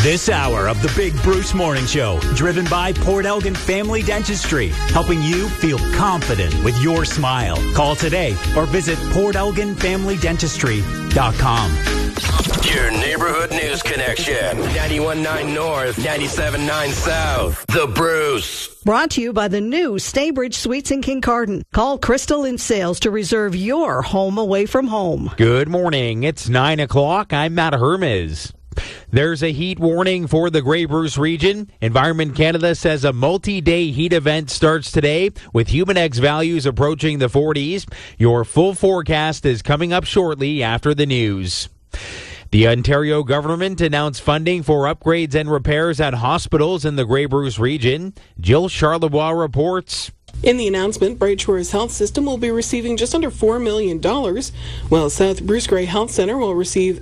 This hour of the Big Bruce Morning Show, driven by Port Elgin Family Dentistry, helping you feel confident with your smile. Call today or visit portelginfamilydentistry.com. Your neighborhood news connection. 91.9 North, 97.9 South. The Bruce. Brought to you by the new Staybridge Suites in Kincardine. Call Crystal in Sales to reserve your home away from home. Good morning. It's 9 o'clock. I'm Matt Hermes. There's a heat warning for the Grey Bruce region. Environment Canada says a multi-day heat event starts today with Humidex values approaching the 40s. Your full forecast is coming up shortly after the news. The Ontario government announced funding for upgrades and repairs at hospitals in the Grey Bruce region. Jill Charlebois reports. In the announcement, Bright Shores Health System will be receiving just under $4 million, while South Bruce Grey Health Centre will receive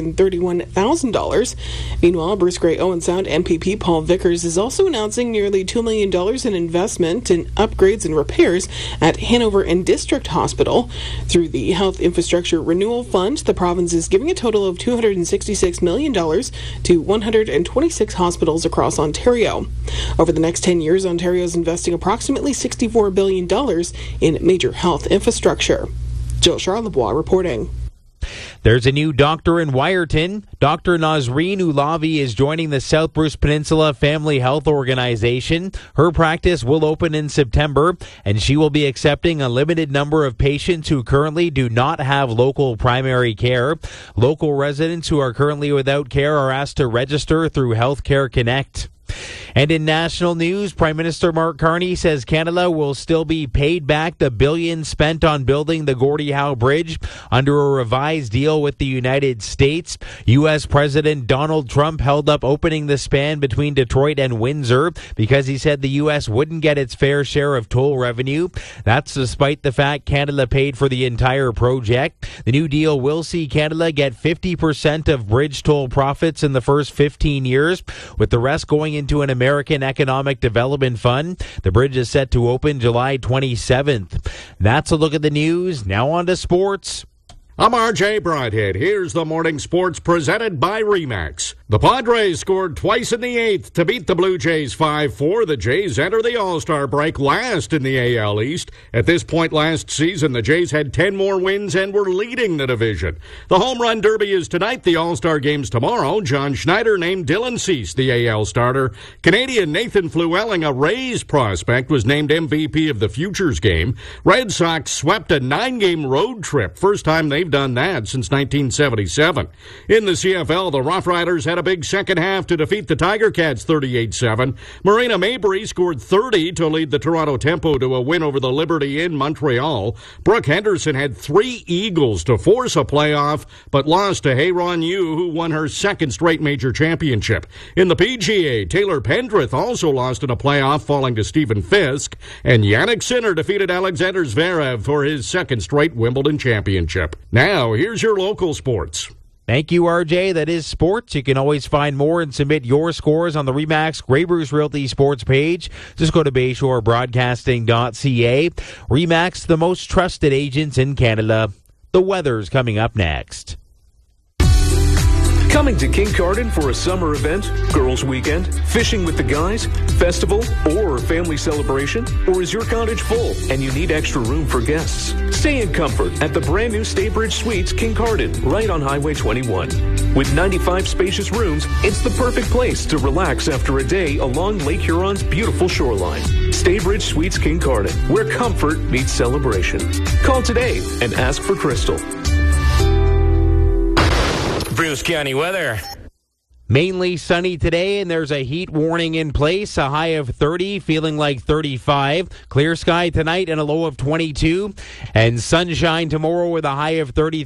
$731,000. Meanwhile, Bruce Grey Owen Sound MPP Paul Vickers is also announcing nearly $2 million in investment in upgrades and repairs at Hanover and District Hospital. Through the Health Infrastructure Renewal Fund, the province is giving a total of $266 million to 126 hospitals across Ontario. Over the next 10 years, Ontario is investing approximately $64 billion in major health infrastructure. Jill Charlebois reporting. There's a new doctor in Wyerton. Dr. Nazreen Ulavi is joining the South Bruce Peninsula Family Health Organization. Her practice will open in September, and she will be accepting a limited number of patients who currently do not have local primary care. Local residents who are currently without care are asked to register through Healthcare Connect. And in national news, Prime Minister Mark Carney says Canada will still be paid back the billions spent on building the Gordie Howe Bridge under a revised deal with the United States. U.S. President Donald Trump held up opening the span between Detroit and Windsor because he said the U.S. wouldn't get its fair share of toll revenue. That's despite the fact Canada paid for the entire project. The new deal will see Canada get 50% of bridge toll profits in the first 15 years, with the rest going into an American Economic Development Fund. The bridge is set to open July 27th. That's a look at the news. Now on to sports. I'm RJ Broadhead. Here's the morning sports presented by RE/MAX. The Padres scored twice in the eighth to beat the Blue Jays 5-4. The Jays enter the All-Star break last in the AL East. At this point last season, the Jays had 10 more wins and were leading the division. The Home Run Derby is tonight. The All-Star game's tomorrow. John Schneider named Dylan Cease the AL starter. Canadian Nathan Flewelling, a Rays prospect, was named MVP of the Futures game. Red Sox swept a 9-game road trip. First time they've done that since 1977. In the CFL, the Rough Riders had a big second half to defeat the Tiger Cats 38-7. Marina Mabry scored 30 to lead the Toronto Tempo to a win over the Liberty in Montreal. Brooke Henderson had 3 eagles to force a playoff, but lost to Heyron Yu, who won her second straight major championship. In the PGA, Taylor Pendrith also lost in a playoff, falling to Stephen Fisk, and Yannick Sinner defeated Alexander Zverev for his second straight Wimbledon championship. Now, here's your local sports. Thank you, RJ. That is sports. You can always find more and submit your scores on the RE/MAX Grey Bruce Realty Sports page. Just go to bayshorebroadcasting.ca. RE/MAX, the most trusted agents in Canada. The weather's coming up next. Coming to Kincardine for a summer event, girls' weekend, fishing with the guys, festival, or family celebration? Or is your cottage full and you need extra room for guests? Stay in comfort at the brand new Staybridge Suites Kincardine, right on Highway 21. With 95 spacious rooms, it's the perfect place to relax after a day along Lake Huron's beautiful shoreline. Staybridge Suites Kincardine, where comfort meets celebration. Call today and ask for Crystal. Bruce County weather. Mainly sunny today, and there's a heat warning in place. A high of 30, feeling like 35. Clear sky tonight and a low of 22. And sunshine tomorrow with a high of 33.